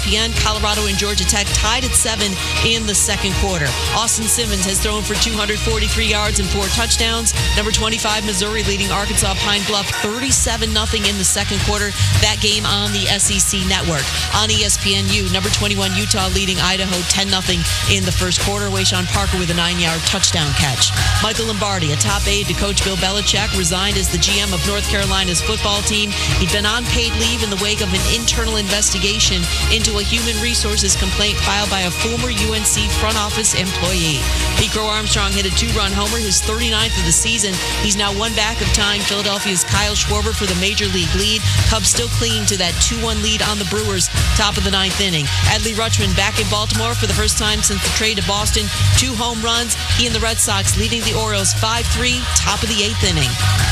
Colorado and Georgia Tech tied at 7 in the second quarter. Austin Simmons has thrown for 243 yards and 4 touchdowns. Number 25, Missouri leading Arkansas Pine Bluff 37-0 in the second quarter. That game on the SEC Network. On ESPNU, number 21, Utah leading Idaho 10-0 in the first quarter. Wayshawn Parker with a 9-yard touchdown catch. Michael Lombardi, a top aide to Coach Bill Belichick, resigned as the GM of North Carolina's football team. He'd been on paid leave in the wake of an internal investigation into a human resources complaint filed by a former UNC front office employee. Pete Crow Armstrong hit a 2-run homer, his 39th of the season. He's now one back of tying Philadelphia's Kyle Schwarber for the major league lead. Cubs still clinging to that 2-1 lead on the Brewers, top of the 9th inning. Adley Rutschman back in Baltimore for the first time since the trade to Boston. 2 home runs. He and the Red Sox leading the Orioles 5-3, top of the 8th inning.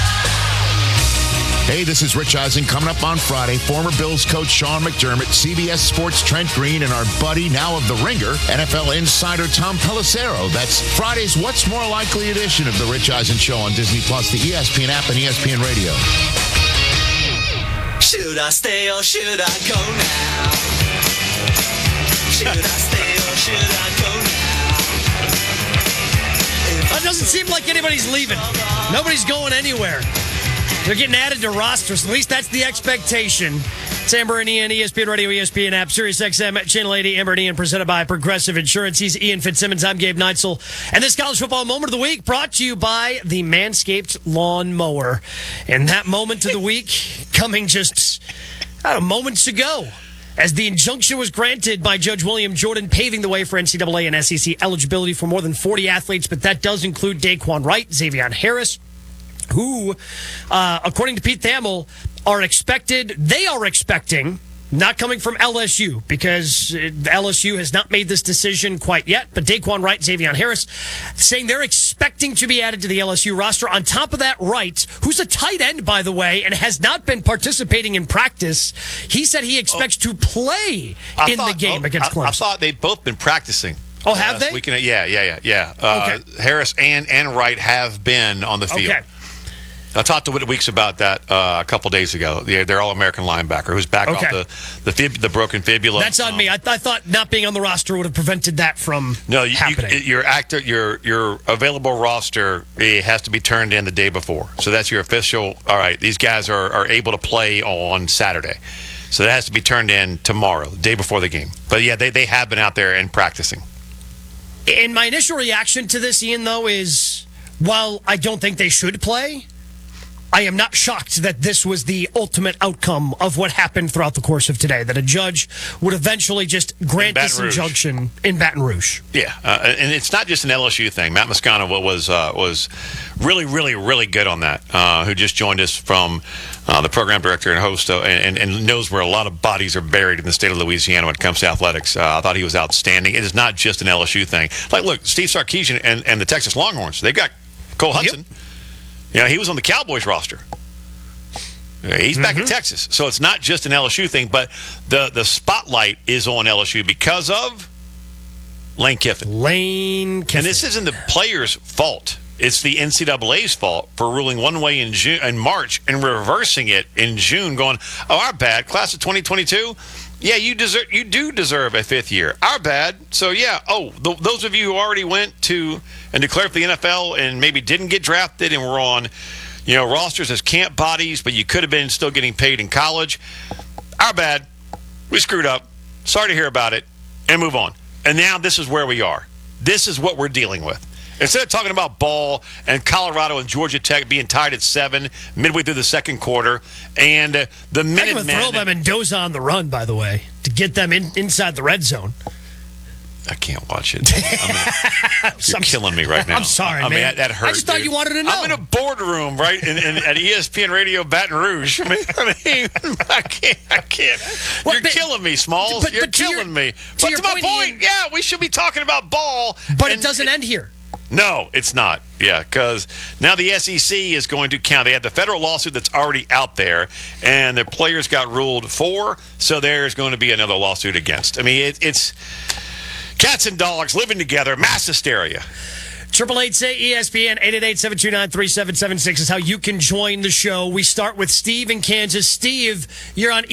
Hey, this is Rich Eisen. Coming up on Friday, former Bills coach Sean McDermott, CBS Sports Trent Green, and our buddy, now of The Ringer, NFL insider Tom Pelissero. That's Friday's What's More Likely edition of The Rich Eisen Show on Disney+, the ESPN app, and ESPN Radio. Should I stay or should I go now? Should I stay or should I go now? It doesn't seem like anybody's leaving. Nobody's going anywhere. They're getting added to rosters. At least that's the expectation. It's Amber and Ian, ESPN Radio, ESPN app, SiriusXM, Channel 80, Amber and Ian, presented by Progressive Insurance. He's Ian Fitzsimmons. I'm Gabe Neitzel. And this college football moment of the week brought to you by the Manscaped Lawn Mower. And that moment of the week coming just moments ago, as the injunction was granted by Judge William Jordan, paving the way for NCAA and SEC eligibility for more than 40 athletes. But that does include Daquan Wright, Xavier Harris, who, according to Pete Thamel, are expecting, not coming from LSU, because LSU has not made this decision quite yet, but Daquan Wright, Xavier Harris, saying they're expecting to be added to the LSU roster. On top of that, Wright, who's a tight end, by the way, and has not been participating in practice, he said he expects to play the game against Clemson. I thought they've both been practicing. Oh, have they? Yeah. Okay. Harris and Wright have been on the field. Okay. I talked to Weeks about that a couple days ago. They're All-American linebacker who's back off the broken fibula. That's on me. I thought not being on the roster would have prevented that from happening. Your available roster has to be turned in the day before. So that's your official. All right, these guys are able to play on Saturday. So that has to be turned in tomorrow, the day before the game. But yeah, they have been out there and practicing. And my initial reaction to this, Ian, though, is while I don't think they should play, I am not shocked that this was the ultimate outcome of what happened throughout the course of today, that a judge would eventually just grant this injunction in Baton Rouge. Yeah, and it's not just an LSU thing. Matt Moscano was really, really, really good on that, who just joined us from the program director and host and knows where a lot of bodies are buried in the state of Louisiana when it comes to athletics. I thought he was outstanding. It is not just an LSU thing. Like, look, Steve Sarkisian and the Texas Longhorns, they've got Cole Hudson. Yep. You know, he was on the Cowboys roster. He's back in Texas. So it's not just an LSU thing, but the spotlight is on LSU because of Lane Kiffin. And this isn't the players' fault. It's the NCAA's fault for ruling one way in March and reversing it in June, going, oh, our bad, class of 2022. Yeah, you do deserve a fifth year. Our bad. So, yeah, those of you who already went to and declared for the NFL and maybe didn't get drafted and were on, rosters as camp bodies, but you could have been still getting paid in college. Our bad. We screwed up. Sorry to hear about it. And move on. And now this is where we are. This is what we're dealing with. Instead of talking about ball and Colorado and Georgia Tech being tied at 7 midway through the second quarter, and the Minutemen... throw by Mendoza on the run, by the way, to get them inside the red zone. I can't watch it. You're killing me right now. I'm sorry, man. That hurt. I just thought you wanted to know. I'm in a boardroom, right, at ESPN Radio Baton Rouge. I can't. You're killing me, Smalls. You're killing me. But to my point, yeah, we should be talking about ball. But it doesn't end here. No, it's not. Yeah, because now the SEC is going to count. They had the federal lawsuit that's already out there, and the players got ruled for, so there's going to be another lawsuit against. I mean, it's cats and dogs living together, mass hysteria. 888-SAY-ESPN, 888-729-3776 is how you can join the show. We start with Steve in Kansas. Steve, you're on